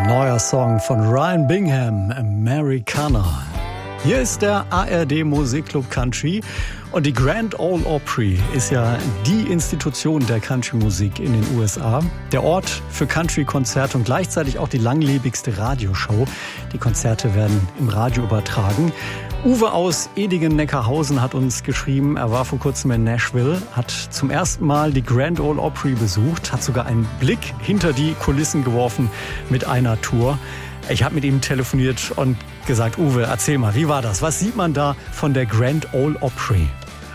Neuer Song von Ryan Bingham, Americana. Hier ist der ARD Musikclub Country und die Grand Ole Opry ist ja die Institution der Country-Musik in den USA. Der Ort für Country-Konzerte und gleichzeitig auch die langlebigste Radioshow. Die Konzerte werden im Radio übertragen. Uwe aus Edigen-Neckarhausen hat uns geschrieben, er war vor kurzem in Nashville, hat zum ersten Mal die Grand Ole Opry besucht, hat sogar einen Blick hinter die Kulissen geworfen mit einer Tour. Ich habe mit ihm telefoniert und gesagt, Uwe, erzähl mal, wie war das? Was sieht man da von der Grand Ole Opry?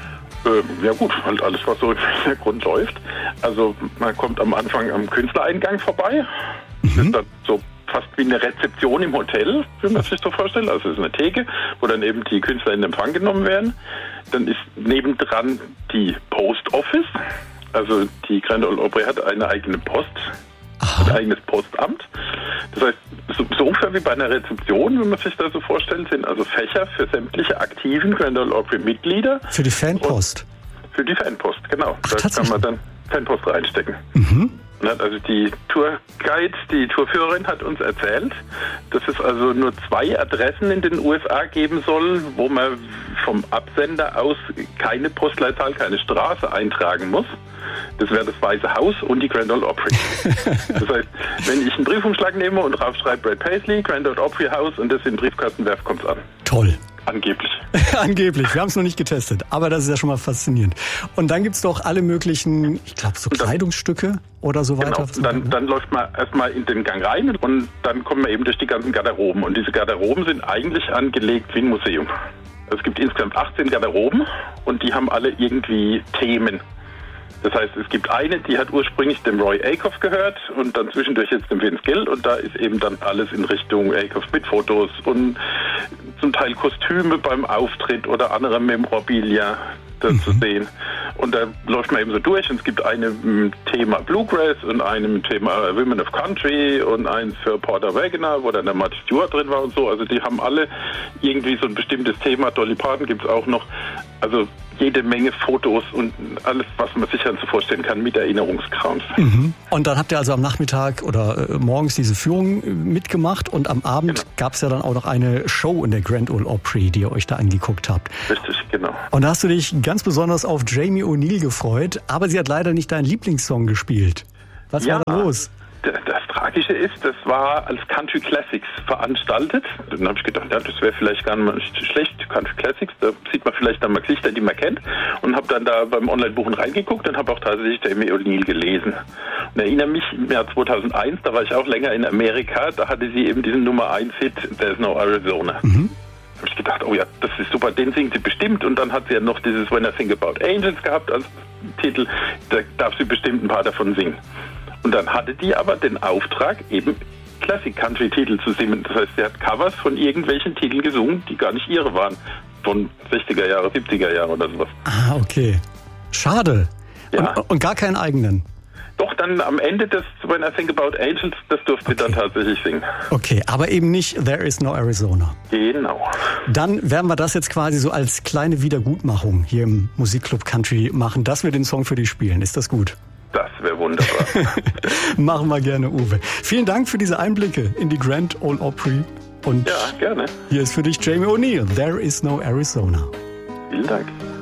Ja gut, halt alles, was so im Hintergrund läuft. Also man kommt am Anfang am Künstlereingang vorbei. Das ist dann so fast wie eine Rezeption im Hotel, wie man sich so vorstellt. Also es ist eine Theke, wo dann eben die Künstler in Empfang genommen werden. Dann ist nebendran die Post Office. Also die Grand Ole Opry hat eine eigene Post, ein eigenes Postamt. Das heißt, so ungefähr wie bei einer Rezeption, wenn man sich das so vorstellt, sind also Fächer für sämtliche aktiven Grand Ole Opry-Mitglieder. Für die Fanpost? Für die Fanpost, genau. Ach, da kann man dann Fanpost reinstecken. Also die Tourguide, die Tourführerin hat uns erzählt, dass es also nur 2 Adressen in den USA geben soll, wo man vom Absender aus keine Postleitzahl, keine Straße eintragen muss. Das wäre das Weiße Haus und die Grand Ole Opry. Das heißt, wenn ich einen Briefumschlag nehme und draufschreibe Brad Paisley, Grand Ole Opry Haus und das in den Briefkasten werfe, kommt's an. Toll. Angeblich. Angeblich, wir haben es noch nicht getestet, aber das ist ja schon mal faszinierend. Und dann gibt's doch alle möglichen, ich glaube so Kleidungsstücke oder so weiter. Genau, dann läuft man erstmal in den Gang rein und dann kommen wir eben durch die ganzen Garderoben. Und diese Garderoben sind eigentlich angelegt wie ein Museum. Es gibt insgesamt 18 Garderoben und die haben alle irgendwie Themen. Das heißt, es gibt eine, die hat ursprünglich dem Roy Acuff gehört und dann zwischendurch jetzt dem Vince Gill und da ist eben dann alles in Richtung Acuff mit Fotos und zum Teil Kostüme beim Auftritt oder andere Memorabilia zu sehen. Und da läuft man eben so durch und es gibt eine mit Thema Bluegrass und eine mit Thema Women of Country und eins für Porter Wagoner, wo dann der Marty Stewart drin war und so. Also die haben alle irgendwie so ein bestimmtes Thema. Dolly Parton gibt's auch noch. Also jede Menge Fotos und alles, was man sich dann so vorstellen kann mit Erinnerungskrams. Und dann habt ihr also am Nachmittag oder morgens diese Führung mitgemacht und am Abend gab's ja dann auch noch eine Show in der Grand Ole Opry, die ihr euch da angeguckt habt. Richtig, genau. Und da hast du dich ganz besonders auf Jamie O'Neal gefreut, aber sie hat leider nicht deinen Lieblingssong gespielt. Was war da los? Das Tragische ist, das war als Country Classics veranstaltet. Dann habe ich gedacht, ja, das wäre vielleicht gar nicht schlecht, Country Classics. Da sieht man vielleicht dann mal Gesichter, die man kennt. Und habe dann da beim Online-Buchen reingeguckt und habe auch tatsächlich Jamie O'Neal gelesen. Und erinnere mich, im Jahr 2001, da war ich auch länger in Amerika, da hatte sie eben diesen Nummer 1-Hit, There's No Arizona. Da habe ich gedacht, oh ja, das ist super, den singt sie bestimmt. Und dann hat sie ja noch dieses When I Think About Angels gehabt als Titel. Da darf sie bestimmt ein paar davon singen. Und dann hatte die aber den Auftrag, eben Classic-Country-Titel zu singen. Das heißt, sie hat Covers von irgendwelchen Titeln gesungen, die gar nicht ihre waren. Von 60er Jahre, 70er Jahre oder sowas. Ah, okay. Schade. Ja. Und gar keinen eigenen? Doch, dann am Ende des When I Think About Angels, das durfte sie dann tatsächlich singen. Okay, aber eben nicht There Is No Arizona. Genau. Dann werden wir das jetzt quasi so als kleine Wiedergutmachung hier im Musikclub Country machen, dass wir den Song für dich spielen. Ist das gut? Das wäre wunderbar. Machen wir gerne, Uwe. Vielen Dank für diese Einblicke in die Grand Ole Opry. Und ja, gerne. Hier ist für dich Jamie O'Neal, There Is No Arizona. Vielen Dank.